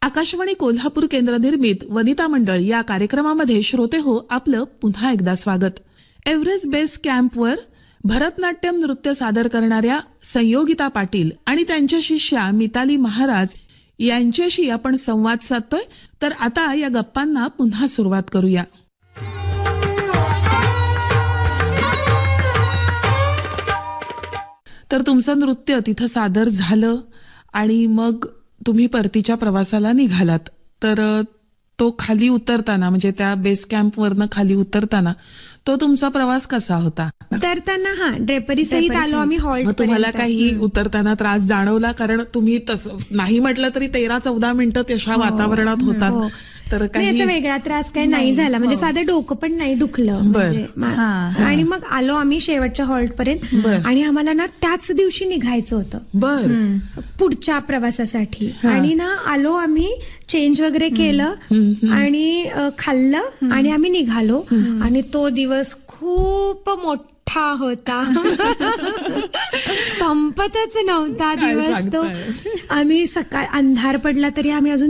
आकाशवाणी कोल्हापूर केंद्र निर्मित वनिता मंडळ या कार्यक्रमामध्ये श्रोते हो आपलं पुन्हा एकदा स्वागत. एव्हरेस्ट बेस कॅम्पवर भरतनाट्यम नृत्य सादर करणाऱ्या संयोगिता पाटील आणि त्यांच्या शिष्या मिताली महाराज यांच्याशी आपण संवाद साधतोय. तर आता या गप्पांना पुन्हा सुरुवात करूया. तर तुमचं नृत्य तिथं सादर झालं आणि मग तुम्ही परतीच्या प्रवासाला निघालात. तर तो खाली उतरताना म्हणजे त्या बेस कॅम्प वरनं खाली उतरताना तो तुमचा प्रवास कसा होता? उतरताना ड्रेपरी सहित आलो आम्ही हॉल्ट. तुम्हाला काही उतरताना त्रास जाणवला? कारण तुम्ही तसं नाही म्हटलं तरी 13-14 मिनिटं तशा वातावरणात होतात. तर काही वेगळा त्रास काही नाही झाला, म्हणजे साधं डोकं पण नाही दुखलं. आणि मग आलो आम्ही शेवटच्या हॉल्ट पर्यंत आणि आम्हाला ना त्याच दिवशी निघायचं होतं पुढच्या प्रवासासाठी. आणि ना आलो आम्ही, चेंज वगैरे केलं आणि खाल्लं आणि आम्ही निघालो. आणि तो दिवस खूप मोठा होता, संपतच नव्हता दिवस तो. आम्ही सकाळ अंधार पडला तरी आम्ही अजून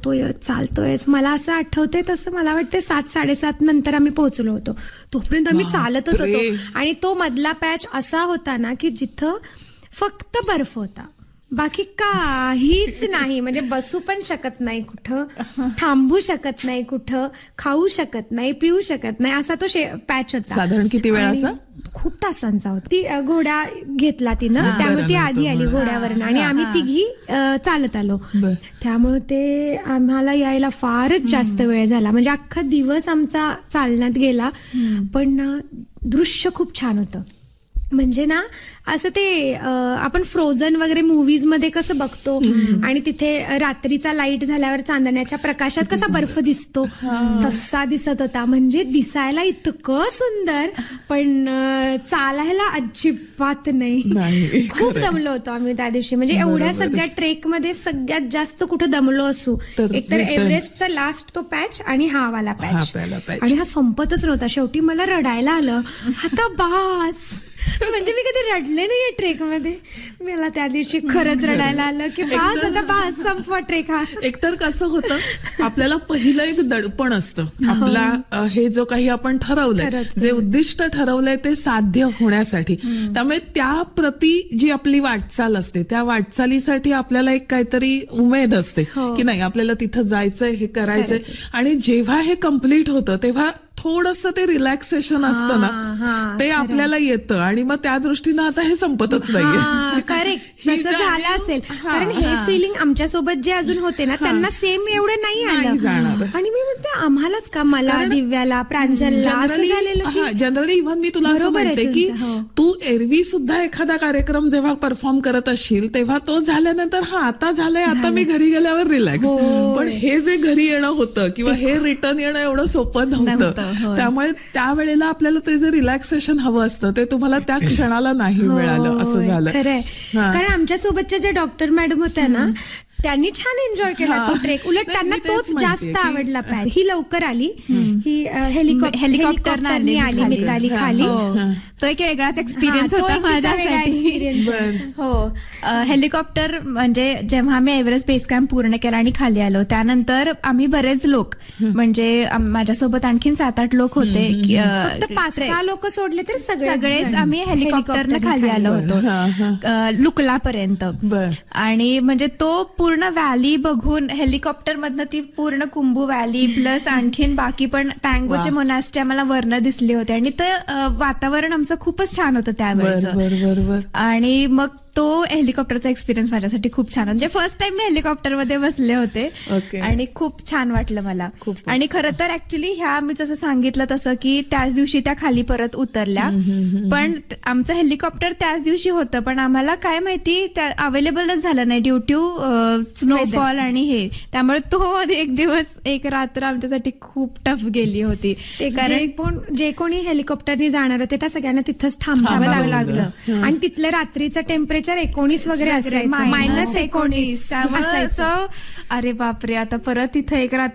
चालतोय. मला असं आठवतंय तसं मला वाटतं 7-7:30 नंतर आम्ही पोहोचलो होतो. तोपर्यंत आम्ही चालतच होतो. आणि तो मधला पॅच असा होता ना की जिथं फक्त बर्फ होता, बाकी काहीच नाही. म्हणजे बसू पण शकत नाही कुठं, थांबू शकत नाही कुठं, खाऊ शकत नाही, पिऊ शकत नाही, असा तो पॅच होता. साधारण किती वेळाचा? खूप तासांचा होता. ती घोडा घेतला तिनं, त्यामुळे ती आधी आली घोड्यावरनं आणि आम्ही तिघी चालत आलो. त्यामुळे ते आम्हाला यायला फारच जास्त वेळ झाला. म्हणजे अख्खा दिवस आमचा चालण्यात गेला. पण दृश्य खूप छान होतं. म्हणजे ना असं ते आपण फ्रोझन वगैरे मूवीज मध्ये कसं बघतो आणि तिथे रात्रीचा लाईट झाल्यावर चांदण्याच्या प्रकाशात कसा बर्फ दिसतो तसा दिसत होता. म्हणजे दिसायला इतकं सुंदर, पण चालायला अजिबात नाही. खूप दमलो होतो आम्ही त्या दिवशी. म्हणजे एवढ्या सगळ्या ट्रेक मध्ये सगळ्यात जास्त कुठं दमलो असू एकतर एव्हरेस्टचा लास्ट तो पॅच आणि हा वाला पॅच. आणि हा संपतच नव्हता. शेवटी मला रडायला आलं. आता बास, म्हणजे मी कधी रडले नाहीये ट्रेक मध्ये. मला त्या दिवशी खरंच रडायला आलं की बास, आता बास, संपवा ट्रेक हा. एकतर कसं होतं, आपल्याला पहिलं एक दडपण असतं आपला, हे जो काही आपण ठरवलंय, जे उद्दिष्ट ठरवलंय ते साध्य होण्यासाठी. त्यामुळे त्या प्रती जी आपली वाटचाल असते, त्या वाटचालीसाठी आपल्याला एक काहीतरी उमेद असते की नाही आपल्याला तिथं जायचंय, हे करायचंय. आणि जेव्हा हे कम्प्लीट होतं तेव्हा थोडंसं ते रिलॅक्सेशन असतं ना, ते आपल्याला येतं. आणि मग त्या दृष्टीनं आता हे संपतच नाहीये. करेक्ट, तसं झालं असेल. कारण हे फिलिंग आमच्या सोबत जे अजून होते ना त्यांना सेम एवढं नाही आलं. आणि मी म्हणते आम्हालाच का, मला, दिव्याला, प्रांजलला असं झालेलं. जनरली इव्हन मी तुला असं म्हणते की तू एरवी सुद्धा एखादा कार्यक्रम जेव्हा परफॉर्म करत असशील तेव्हा तो झाल्यानंतर आता झालंय, आता मी घरी गेल्यावर रिलॅक्स. पण हे जे घरी येणं होतं किंवा हे रिटर्न येणं एवढं सोपं नव्हतं. त्यामुळे त्यावेळेला आपल्याला ते जे रिलॅक्सेशन हवं असतं ते तुम्हाला त्या क्षणाला नाही मिळालं, असं झालं. खरंय. कारण आमच्या सोबतच्या ज्या डॉक्टर मॅडम होत्या ना त्यांनी छान एन्जॉय केला तो ट्रेक. उलट त्यांना तोच जास्त आवडला पॅच. ही लवकर आली, ही हेलिकॉप्टरने आली मिताली खाली. तो एक वेगळाच एक्सपिरियन्स होता माझ्यासाठी. हो, हेलिकॉप्टर म्हणजे जेव्हा आम्ही एव्हरेस्ट बेस कॅम्प पूर्ण केला आणि खाली आलो त्यानंतर आम्ही बरेच लोक, म्हणजे माझ्यासोबत आणखीन 7-8 लोक होते. 5-6 लोक सोडले तर सगळेच आम्ही हेलिकॉप्टरने खाली आलो होतो लुकला पर्यंत. आणि म्हणजे तो पूर्ण व्हॅली बघून हेलिकॉप्टर मधनं ती पूर्ण कुंभू व्हॅली प्लस आणखीन बाकी पण टँगोचे मोनास्ट्री आम्हाला वरनं दिसले होते. आणि ते वातावरण आमचं खूपच छान होतं त्यावेळेचं. आणि मग तो हेलिकॉप्टरचा एक्सपिरियन्स माझ्यासाठी खूप छान. म्हणजे फर्स्ट टाइम मी हेलिकॉप्टरमध्ये बसले होते आणि खूप छान वाटलं मला. आणि खरं तर ऍक्च्युली ह्या मी जसं सांगितलं तसं की त्याच दिवशी त्या खाली परत उतरल्या, पण आमचं हेलिकॉप्टर त्याच दिवशी होतं पण आम्हाला काय माहिती त्या अवेलेबलच झालं नाही ड्यू टू स्नोफॉल आणि हे. त्यामुळे तो एक दिवस एक रात्र आमच्यासाठी खूप टफ गेली होती. कारण जे कोणी हेलिकॉप्टरने जाणार होते त्या सगळ्यांना तिथंच थांबावं लागलं. आणि तिथलं रात्रीचं टेम्परेचर 19 वगैरे असायचं, -19 अरे बापरे, आता परत इथं एक रात्र